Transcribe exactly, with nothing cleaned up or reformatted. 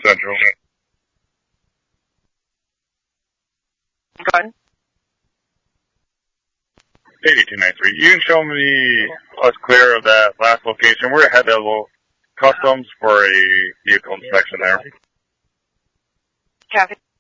Central. Go ahead. eighty-two ninety-three. You can show me us clear of that last location. We're ahead of customs for a vehicle inspection there. Copy.